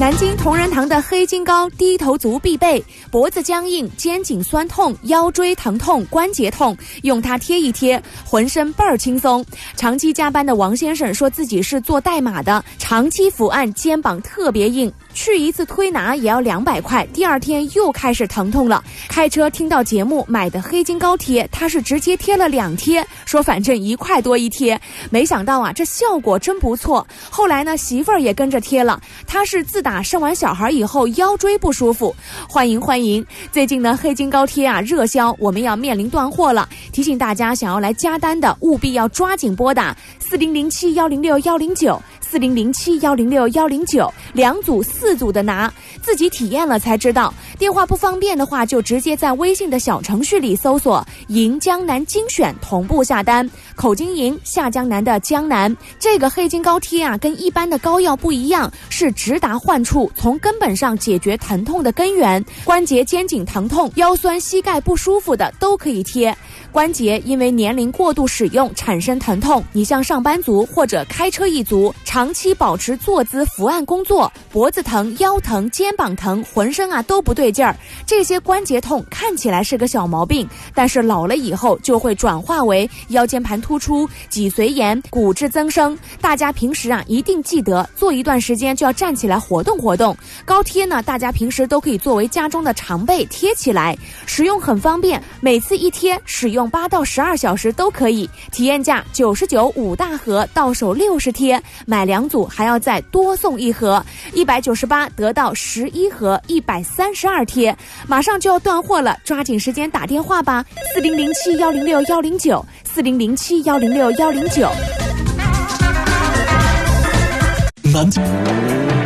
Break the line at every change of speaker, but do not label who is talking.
南京同仁堂的黑金膏低头族必备，脖子僵硬、肩颈酸痛、腰椎疼痛、关节痛，用它贴一贴，浑身倍儿轻松。长期加班的王先生说自己是做代码的，长期伏案，肩膀特别硬，去一次推拿也要200块，第二天又开始疼痛了。开车听到节目买的黑金膏贴，他是直接贴了2贴，说反正1块多一贴。没想到啊，这效果真不错。后来呢，媳妇儿也跟着贴了，他是自打生完小孩以后腰椎不舒服。欢迎！最近呢，黑金膏贴啊热销，我们要面临断货了。提醒大家，想要来加单的务必要抓紧拨打4007106109，4007106109，2组4组的拿，自己体验了才知道。电话不方便的话，就直接在微信的小程序里搜索银江南精选，同步下单。口金银，下江南的江南。这个黑金膏贴啊，跟一般的膏药不一样，是直达患处，从根本上解决疼痛的根源。关节、肩颈疼痛、腰酸、膝盖不舒服的都可以贴。关节因为年龄过度使用产生疼痛，你像上班族或者开车一族，长期保持坐姿伏案工作，脖子疼、腰疼、肩膀疼，浑身啊都不对劲儿。这些关节痛看起来是个小毛病，但是老了以后就会转化为腰间盘突出、脊髓炎、骨质增生。大家平时啊一定记得做一段时间就要站起来活动活动。膏贴呢，大家平时都可以作为家中的常备贴起来，使用很方便，每次一贴使用8到12小时都可以。体验价99，5大盒，到手60贴，买2组还要再多送1盒，198得到11盒，132贴。马上就要断货了，抓紧时间打电话吧，4007106109，4007106109。
南京